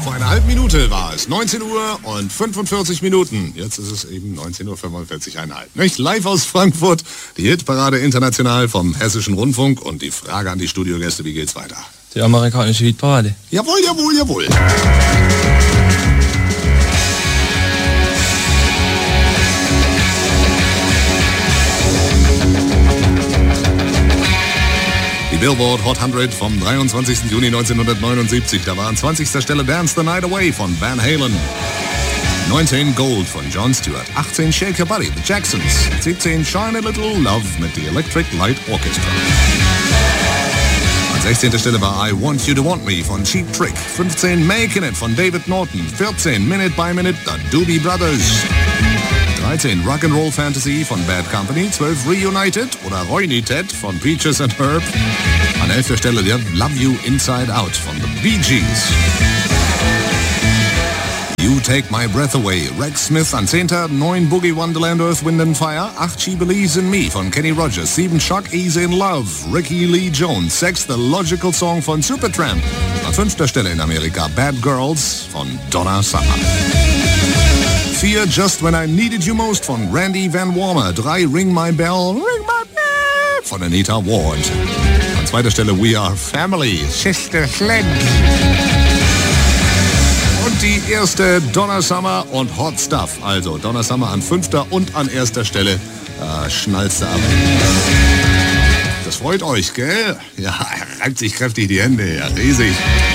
Vor einer halben Minute war es 19 Uhr und 45 Minuten. Jetzt ist es eben 19.45 Uhr. Nicht? Live aus Frankfurt, die Hitparade international vom Hessischen Rundfunk und die Frage an die Studiogäste, wie geht's weiter? Die amerikanische Hitparade. Jawohl, jawohl, jawohl. Die Billboard Hot 100 vom 23. Juni 1979. Da war an 20. Stelle Dance the Night Away von Van Halen. 19 Gold von Jon Stewart. 18 Shake Your Body, The Jacksons. 17 Shine a Little Love mit The Electric Light Orchestra. An 16. Stelle war I Want You to Want Me von Cheap Trick. 15 Making It von David Norton. 14 Minute by Minute, The Doobie Brothers. 13 Rock'n'Roll Fantasy von Bad Company, 12 Reunited oder Reunited von Peaches and Herb. An 11. Stelle der Love You Inside Out von The Bee Gees. You Take My Breath Away, Rex Smith an 10. 9 Boogie Wonderland, Earth, Wind and Fire. 8 She Believes in Me von Kenny Rogers. 7 Shock, Easy in Love, Ricky Lee Jones. 6 The Logical Song von Supertramp. An 5. Stelle in Amerika Bad Girls von Donna Summer. 4 Just When I Needed You Most von Randy Van Warmer. 3 Ring My Bell, Ring My Bell von Anita Ward. An 2. Stelle We Are Family, Sister Sledge. Und die erste Donna Summer und Hot Stuff. Also Donna Summer an 5. und an 1. Stelle. Schnallst du ab. Das freut euch, gell? Ja, er reibt sich kräftig die Hände. Ja, riesig.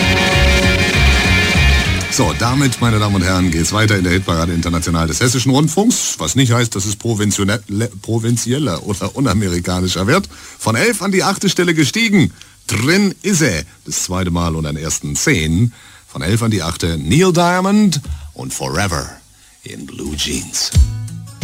So, damit, meine Damen und Herren, geht's weiter in der Hitparade international des Hessischen Rundfunks, was nicht heißt, dass es provinzieller oder unamerikanischer wird. Von 11 an die 8. Stelle gestiegen. Drin ist er. Das zweite Mal und an ersten 10. Von 11 an die 8. Neil Diamond und Forever in Blue Jeans.